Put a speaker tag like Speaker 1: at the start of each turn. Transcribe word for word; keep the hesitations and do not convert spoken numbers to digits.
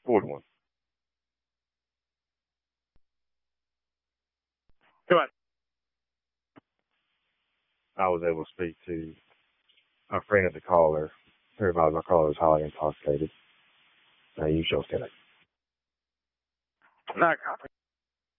Speaker 1: forty-one.
Speaker 2: Go ahead.
Speaker 1: I was able to speak to a friend of the caller, who advised my caller was highly intoxicated. Uh, you shall stand up.
Speaker 2: Not copy.